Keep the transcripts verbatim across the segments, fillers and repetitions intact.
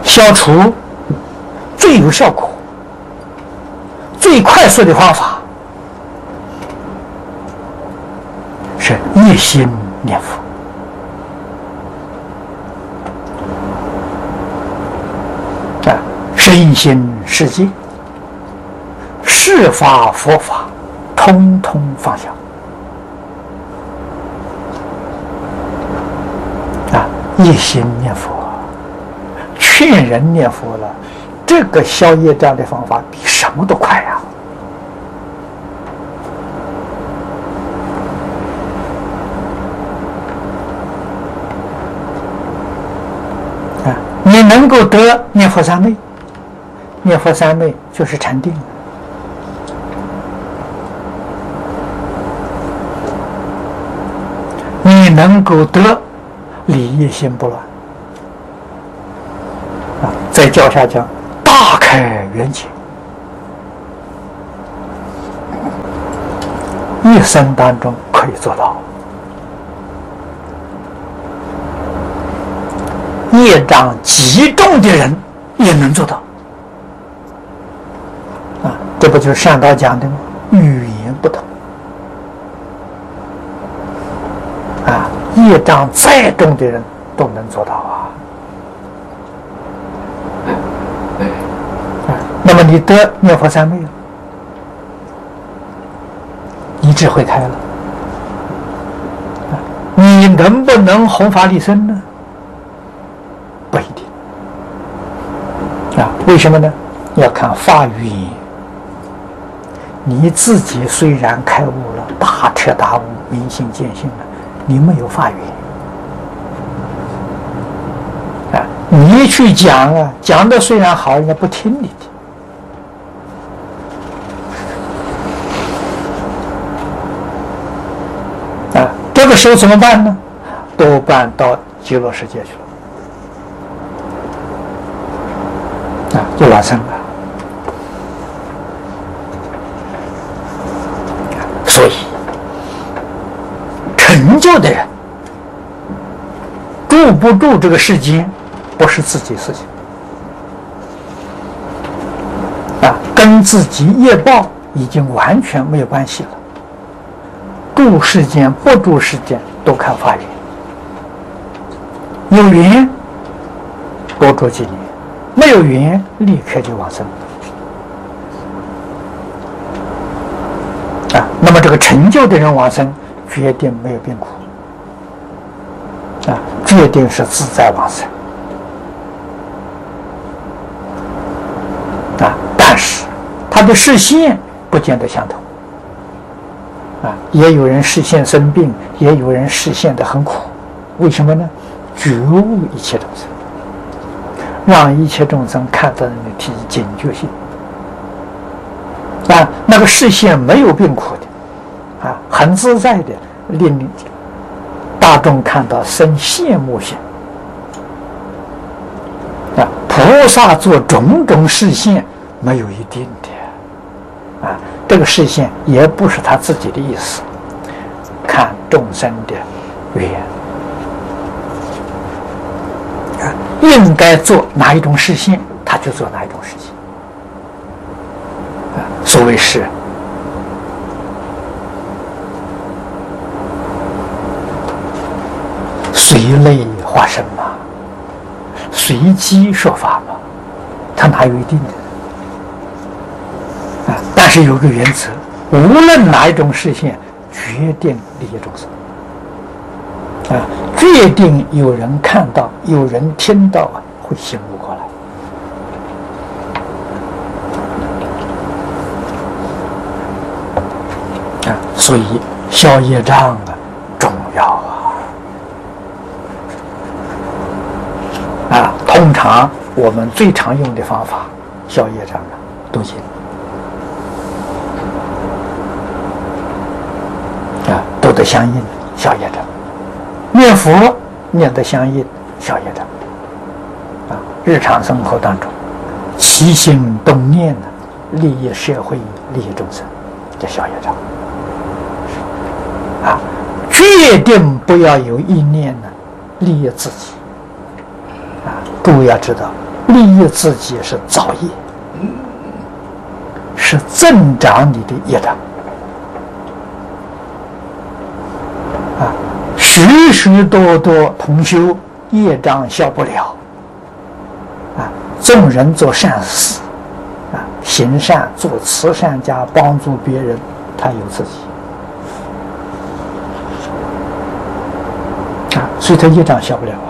消除最有效果、最快速的方法是一心念佛。啊，身心世界、事法佛法，通通放下。啊，一心念佛，劝人念佛了，这个消业障的方法比什么都快呀！啊，你能够得念佛三昧，念佛三昧就是禅定。你能够得理一心不乱。啊，在教下讲大开圆解，一生当中可以做到。业障极重的人也能做到。啊，这不就是善导讲的吗？语言不同。啊，业障再重的人都能做到啊。那么你得念佛三昧了，你智慧开了，你能不能弘法利生呢？不一定啊。为什么呢？要看发愿。你自己虽然开悟了，大彻大悟，明心见性了，你没有发愿啊。你去讲啊，讲的虽然好，人家不听你的。这个时候怎么办呢？多半到极乐世界去了，啊，就往生了。所以，成就的人住不住这个世间，不是自己事情，啊，跟自己业报已经完全没有关系了。住世间不住世间都看发愿，有缘多住几年，没有缘立刻就往生啊。那么这个成就的人往生，决定没有病苦啊，决定是自在往生啊。但是他的视线不见得相同。啊，也有人视线生病，也有人视线的很苦，为什么呢？觉悟一切众生，让一切众生看到人的提警觉性。啊，那个视线没有病苦的，啊，很自在的，令大众看到生羡慕心。啊，菩萨做种种视线没有一定的。啊，这个视线也不是他自己的意思，看众生的缘啊，应该做哪一种视线，他就做哪一种视线。啊，所谓是随类化身嘛，随机说法嘛，他哪有一定的？但是有个原则，无论哪一种视线，决定利益众生啊，决定有人看到，有人听到啊，会醒悟过来啊。所以消业障啊重要啊啊！通常我们最常用的方法消业障啊，读经。啊，都得相应消业障，念佛念得相应消业障啊。日常生活当中，起心动念呢，利益社会，利益众生，这消业障啊。决定不要有一念呢，利益自己啊。诸位要知道， 利益自己是造业，是增长你的业障啊！许许多多同修业障消不了啊！众人做善事啊，行善做慈善家，帮助别人，他有自己啊，所以他业障消不了啊，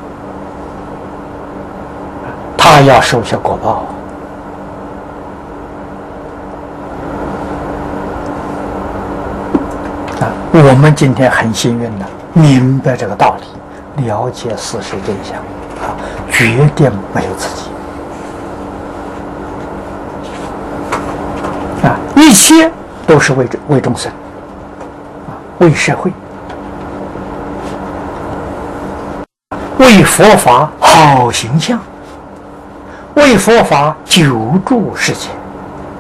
他要受下果报。啊，我们今天很幸运的明白这个道理，了解事实真相，啊，决定没有自己，啊，一切都是为为众生，啊，为社会，为佛法好形象，为佛法久住世界。